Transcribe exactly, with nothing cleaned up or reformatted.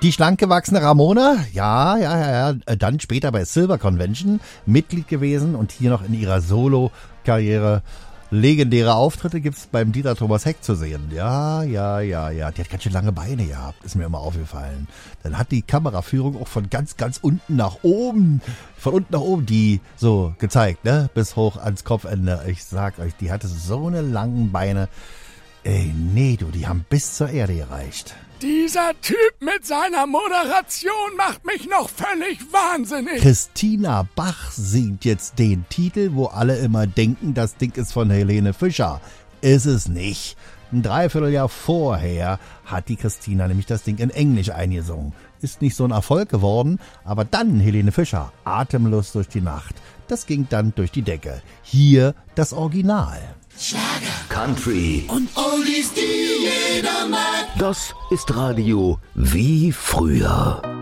Die schlank gewachsene Ramona, ja, ja, ja, ja, dann später bei Silver Convention Mitglied gewesen und hier noch in ihrer Solo-Karriere legendäre Auftritte gibt's beim Dieter Thomas Heck zu sehen. Ja, ja, ja, ja. Die hat ganz schön lange Beine gehabt, ist mir immer aufgefallen. Dann hat die Kameraführung auch von ganz, ganz unten nach oben, von unten nach oben die so gezeigt, ne? Bis hoch ans Kopfende. Ich sag euch, die hatte so eine langen Beine. Ey, nee, du, die haben bis zur Erde gereicht. Dieser Typ mit seiner Moderation macht mich noch völlig wahnsinnig. Christina Bach singt jetzt den Titel, wo alle immer denken, das Ding ist von Helene Fischer. Ist es nicht. Ein Dreivierteljahr vorher hat die Christina nämlich das Ding in Englisch eingesungen. Ist nicht so ein Erfolg geworden, aber dann Helene Fischer, Atemlos durch die Nacht. Das ging dann durch die Decke. Hier das Original. Schlager, Country und Oldies, die jeder mag. Das ist Radio wie früher.